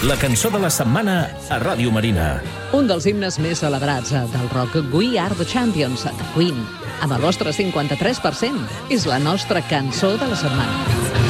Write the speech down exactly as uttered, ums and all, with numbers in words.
la cançó de la setmana a Ràdio Marina. Un dels himnes més celebrats del rock, We Are the Champions, de Queen. Amb el vostre cinquanta-tres per cent, és la nostra cançó de la setmana.